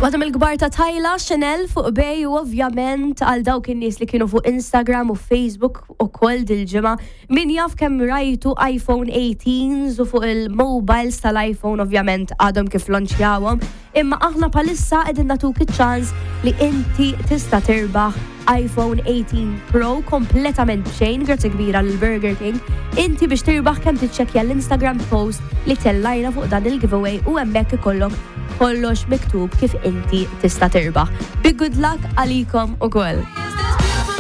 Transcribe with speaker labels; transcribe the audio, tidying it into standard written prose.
Speaker 1: Waħda mill-kbar ta' Tyla, Chanel fuq eBay u ovvjament għal dawk in-nies li kienu fuq Instagram u Facebook ukoll dil-ġimgħa min jaf kemm rajtu iPhone 18s u fuq il-mobiles tal-iPhone ovvjament għadhom kif lonċjawhom, imma aħna palissa qegħdin nagħtuk iċ-ċans li inti tista' tirbaħ iPhone 18 Pro kompletament b'xejn, grazzi kbira lil Burger King. Inti biex tirbaħ kemm tiċċekkja l-Instagram post li tellajna fuq dan il-giveaway u hemmhekk ikollok kollox miktub kif inti tista' tirbaħ. Big good luck għalikom ukoll.